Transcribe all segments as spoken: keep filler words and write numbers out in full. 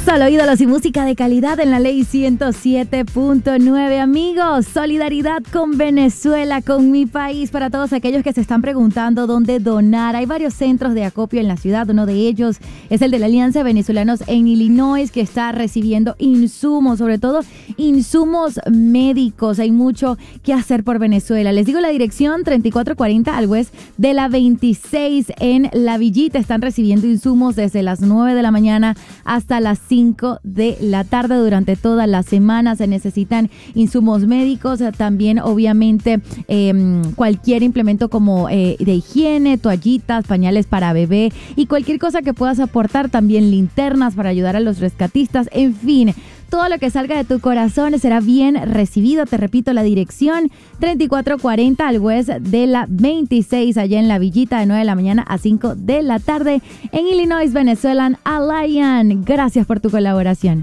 Solo ídolos y música de calidad en la ley ciento siete punto nueve. Amigos, solidaridad con Venezuela, con mi país. Para todos aquellos que se están preguntando dónde donar, hay varios centros de acopio en la ciudad. Uno de ellos es el de la Alianza de Venezolanos en Illinois, que está recibiendo insumos, sobre todo insumos médicos. Hay mucho que hacer por Venezuela. Les digo la dirección: treinta y cuatro cuarenta al West de la veintiséis en La Villita. Están recibiendo insumos desde las nueve de la mañana hasta las cinco de la tarde. Durante toda la semana se necesitan insumos médicos, también obviamente eh, cualquier implemento como eh, de higiene, toallitas, pañales para bebé y cualquier cosa que puedas aportar, también linternas para ayudar a los rescatistas, en fin. Todo lo que salga de tu corazón será bien recibido. Te repito la dirección: treinta y cuatro cuarenta al West de la veintiséis, allá en La Villita, de nueve de la mañana a cinco de la tarde, en Illinois Venezuelan Alliance. Gracias por tu colaboración.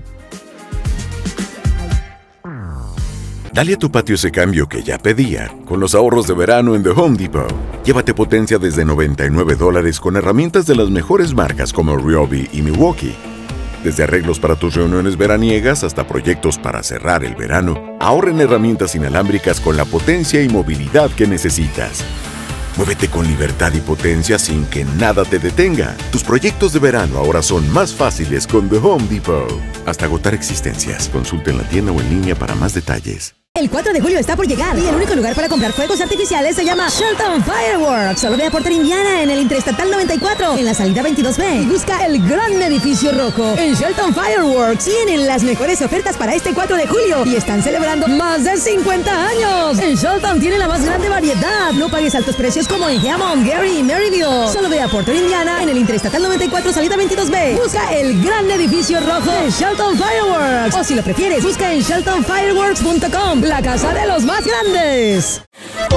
Dale a tu patio ese cambio que ya pedía con los ahorros de verano en The Home Depot. Llévate potencia desde noventa y nueve dólares con herramientas de las mejores marcas como Ryobi y Milwaukee. Desde arreglos para tus reuniones veraniegas hasta proyectos para cerrar el verano, ahorra en herramientas inalámbricas con la potencia y movilidad que necesitas. Muévete con libertad y potencia sin que nada te detenga. Tus proyectos de verano ahora son más fáciles con The Home Depot. Hasta agotar existencias. Consulta en la tienda o en línea para más detalles. El cuatro de julio está por llegar y el único lugar para comprar fuegos artificiales se llama Shelton Fireworks. Solo ve a Porter, Indiana, en el Interestatal noventa y cuatro, en la salida veintidós B. Y busca el gran edificio rojo. En Shelton Fireworks tienen las mejores ofertas para este cuatro de julio y están celebrando más de cincuenta años. En Shelton tiene la más grande variedad. No pagues altos precios como en Hammond, Gary y Maryville. Solo ve a Porter, Indiana, en el Interestatal noventa y cuatro, salida veintidós B. Busca el gran edificio rojo de Shelton Fireworks. O si lo prefieres, busca en shelton fireworks punto com. La casa de los más grandes.